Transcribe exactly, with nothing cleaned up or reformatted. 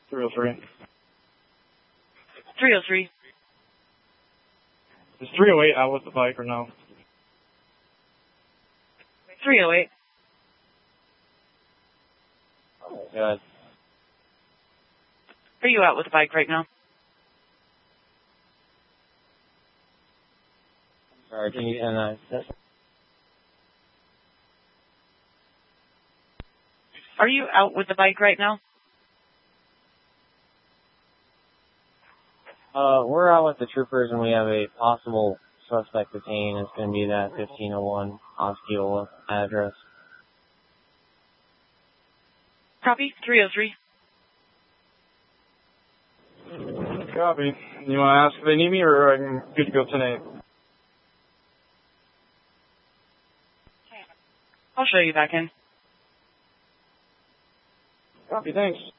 three oh three. three oh three. Is three oh eight out with the bike or no? three oh eight. Oh, God. Are you out with the bike right now? Sorry, can you, and, uh, Are you out with the bike right now? Uh, we're out with the troopers and we have a possible suspect detained. It's going to be that fifteen oh one Osceola address. Copy, three oh three. Copy. You want to ask if they need me, or I'm good to go tonight? I'll show you back in. Copy, thanks.